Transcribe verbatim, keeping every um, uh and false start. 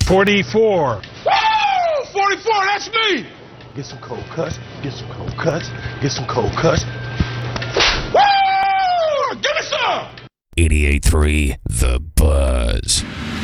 forty-four. Woo! forty-four, that's me! Get some cold cuts, get some cold cuts, get some cold cuts. Woo! Give me some! eighty-eight point three The Buzz.